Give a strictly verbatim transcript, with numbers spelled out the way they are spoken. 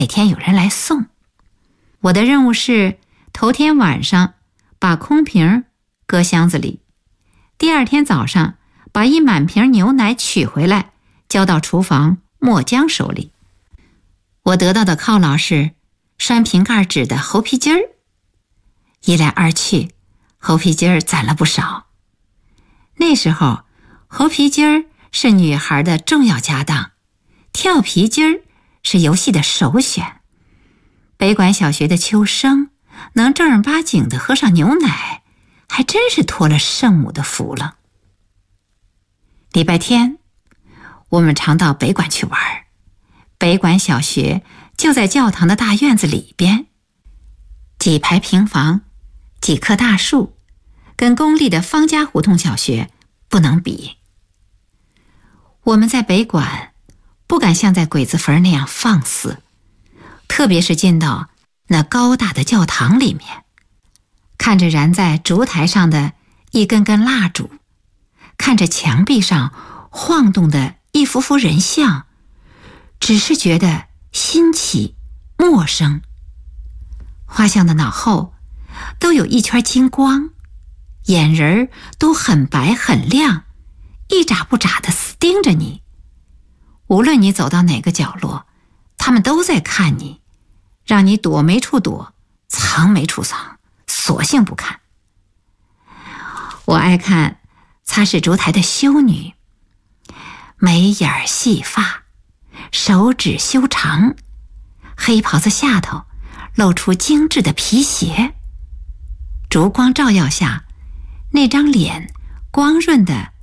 哪天有人来送。我的任务是头天晚上把空瓶搁箱子里，第二天早上把一满瓶牛奶取回来，交到厨房末将手里。我得到的犒劳是拴瓶盖纸的猴皮筋儿，一来二去，猴皮筋儿攒了不少。那时候猴皮筋儿是女孩的重要家当，跳皮筋儿是游戏的首选。北管小学的秋生能正儿八经地喝上牛奶，还真是托了圣母的福了。礼拜天我们常到北管去玩，北管小学就在教堂的大院子里边，几排平房，几棵大树，跟公立的方家胡同小学不能比。我们在北管不敢像在鬼子坟那样放肆，特别是进到那高大的教堂里面，看着燃在烛台上的一根根蜡烛，看着墙壁上晃动的一幅幅人像，只是觉得新奇陌生。画像的脑后都有一圈金光，眼仁都很白很亮，一眨不眨地死盯着你。无论你走到哪个角落，他们都在看你，让你躲没处躲，藏没处藏，索性不看。我爱看擦拭烛台的修女，眉眼细发，手指修长，黑袍子下头露出精致的皮鞋，烛光照耀下，那张脸光润的